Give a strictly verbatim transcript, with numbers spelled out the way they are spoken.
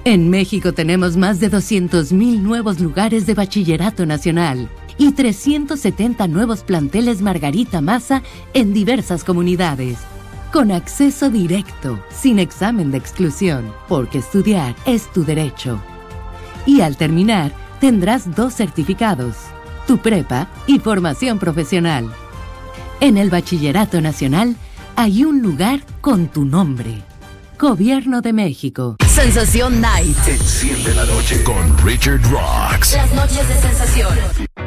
En México tenemos más de doscientos mil nuevos lugares de bachillerato nacional y trescientos setenta nuevos planteles Margarita Maza en diversas comunidades, con acceso directo, sin examen de exclusión, porque estudiar es tu derecho. Y al terminar, tendrás dos certificados, tu prepa y formación profesional. En el Bachillerato Nacional hay un lugar con tu nombre. Gobierno de México. Sensación Night. Enciende la noche con Richard Rocks. Las noches de sensación.